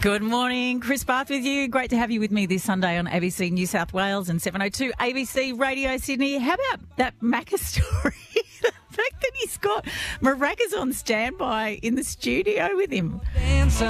Good morning, Chris Barth with you. Great to have you with me this Sunday on ABC New South Wales and 702 ABC Radio Sydney. How about that Macca story? The fact that he's got maracas on standby in the studio with him.